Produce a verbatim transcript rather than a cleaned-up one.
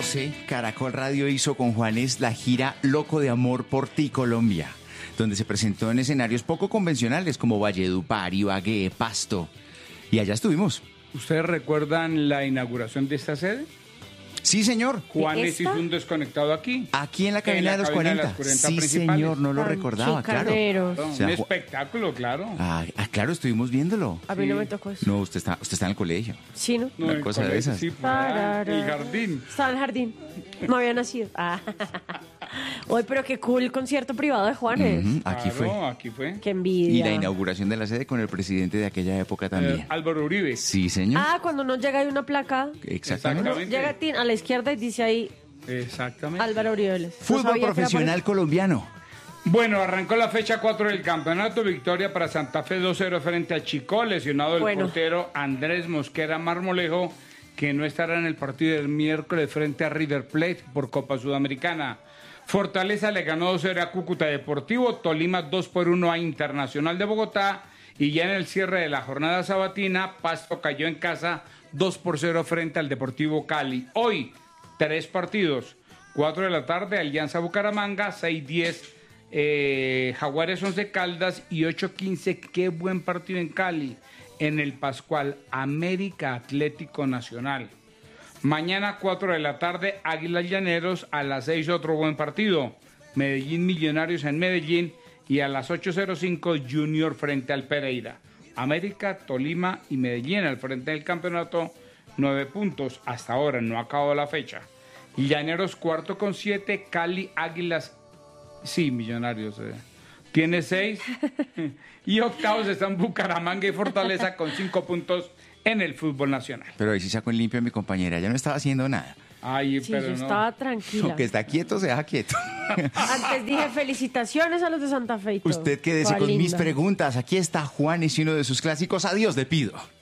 doce, Caracol Radio hizo con Juanes la gira Loco de Amor por Ti Colombia, donde se presentó en escenarios poco convencionales como Valledupar, Ibagué, Pasto. Y allá estuvimos. ¿Ustedes recuerdan la inauguración de esta sede? Sí, señor. Juanes hizo un desconectado aquí. Aquí en la cabina, en la de, los cabina cuarenta. de los cuarenta Sí, principales. señor, no lo Tan recordaba, claro. chicaneros. No, O sea, un Ju- espectáculo, claro. Ah, ah, claro, estuvimos viéndolo. A mí Sí. no me tocó eso. No, usted está, usted está en el colegio. Sí, ¿no? No, una el cosa de colegio, esas. sí, por allá, Tarara. el jardín. Estaba en el jardín. No había nacido. Ah. Oye, pero qué cool el concierto privado de Juanes. Ujú, aquí Claro, fue. aquí fue. Qué envidia. Y la inauguración de la sede con el presidente de aquella época también. Eh, Álvaro Uribe. Sí, señor. Ah, cuando uno llega hay una placa. Exactamente. Exactamente. Llega tin- a la izquierda y dice ahí Exactamente. Álvaro Uribe. Fútbol profesional colombiano. Bueno, arrancó la fecha cuatro del campeonato. Victoria para Santa Fe dos cero frente a Chico. Lesionado el Bueno. portero Andrés Mosquera Marmolejo, que no estará en el partido del miércoles frente a River Plate por Copa Sudamericana. Fortaleza le ganó dos cero a Cúcuta Deportivo. Tolima dos por uno a Internacional de Bogotá. Y ya en el cierre de la jornada sabatina, Pasto cayó en casa dos por cero frente al Deportivo Cali. Hoy, tres partidos. cuatro de la tarde, Alianza Bucaramanga, seis diez, eh, Jaguares Once Caldas y ocho quince, qué buen partido en Cali, en el Pascual, América Atlético Nacional. Mañana, cuatro de la tarde, Águilas Llaneros, a las seis otro buen partido, Medellín Millonarios en Medellín y a las ocho cero cinco Junior frente al Pereira. América, Tolima y Medellín al frente del campeonato, nueve puntos, hasta ahora no ha acabado la fecha. Llaneros cuarto con siete, Cali, Águilas, sí, Millonarios, eh, tiene seis. Y octavos están Bucaramanga y Fortaleza con cinco puntos en el fútbol nacional. Pero ahí sí sacó en limpio a mi compañera. Ella no estaba haciendo nada. Ay, Sí, pero yo no. estaba tranquila. Aunque está quieto, se deja quieto. Antes dije felicitaciones a los de Santa Fe y todo. Usted quédese Toda con mis linda. preguntas. Aquí está Juanes y uno de sus clásicos. Adiós, le pido.